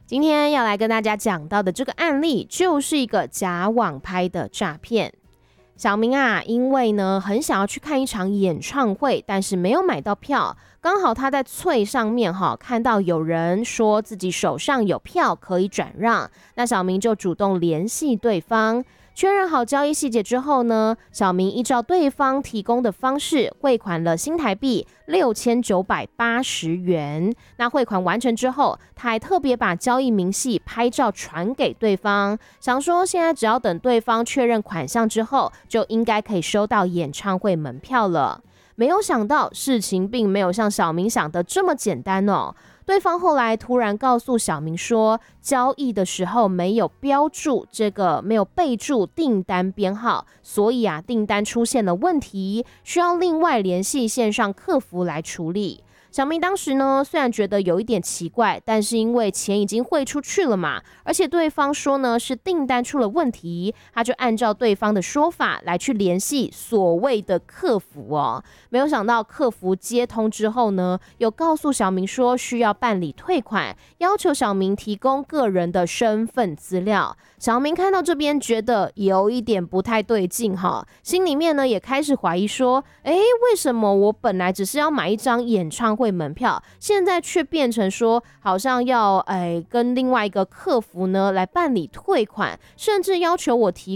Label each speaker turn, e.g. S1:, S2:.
S1: 今天要来跟大家讲到的这个案例，就是一个假网拍的诈骗。小明啊，因为呢很想要去看一场演唱会，但是没有买到票，刚好他在脆上面看到有人说自己手上有票可以转让，那小明就主动联系对方。确认好交易细节之后呢，小明依照对方提供的方式汇款了新台币6980元。那汇款完成之后，他还特别把交易明细拍照传给对方，想说现在只要等对方确认款项之后，就应该可以收到演唱会门票了。没有想到事情并没有像小明想的这么简单哦。对方后来突然告诉小明说，交易的时候没有标注没有备注订单编号，所以订单出现了问题，需要另外联系线上客服来处理。小明当时呢，虽然觉得有一点奇怪，但是因为钱已经汇出去了嘛，而且对方说呢是订单出了问题，他就按照对方的说法来去联系所谓的客服哦。没有想到客服接通之后呢，有告诉小明说需要办理退款，要求小明提供个人的身份资料。小明看到这边觉得有一点不太对劲心里面呢也开始怀疑说，为什么我本来只是要买一张演唱会门票，现在却变成说好像要跟另外一个客服呢来办理退款，甚至要求我提